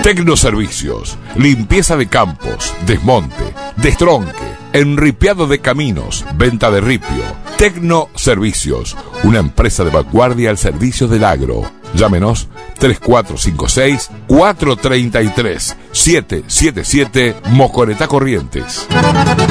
Tecnoservicios, limpieza de campos, desmonte, destronque, enripiado de caminos, venta de ripio. Tecnoservicios, una empresa de vanguardia al servicio del agro. Llámenos 3456-433-777 Mojoretá Corrientes.